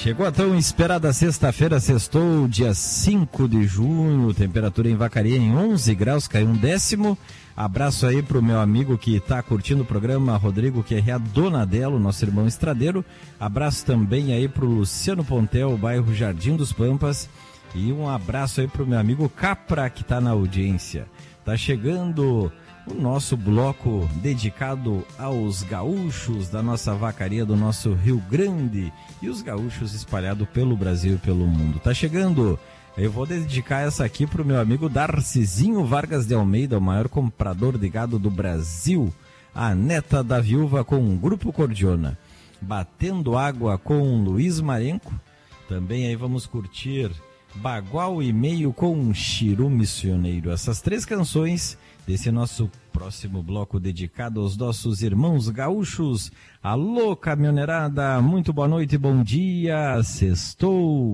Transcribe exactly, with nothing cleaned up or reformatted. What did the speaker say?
Chegou a tão esperada sexta-feira, sextou, dia cinco de junho, temperatura em Vacaria em onze graus, caiu um décimo. Abraço aí pro meu amigo que está curtindo o programa, Rodrigo Querrea Donadelo, nosso irmão estradeiro. Abraço também aí pro Luciano Pontel, bairro Jardim dos Pampas. E um abraço aí pro meu amigo Capra, que está na audiência. Tá chegando o nosso bloco dedicado aos gaúchos da nossa vacaria, do nosso Rio Grande, e os gaúchos espalhados pelo Brasil e pelo mundo. Tá chegando, eu vou dedicar essa aqui pro meu amigo Darcizinho Vargas de Almeida, o maior comprador de gado do Brasil, a neta da viúva com o Grupo Cordiona. Batendo água com Luiz Marenco. Também aí vamos curtir Bagual e Meio com Chiru Missioneiro. Essas três canções desse nosso próximo bloco dedicado aos nossos irmãos gaúchos. Alô, caminhoneirada, muito boa noite, bom dia, sextou.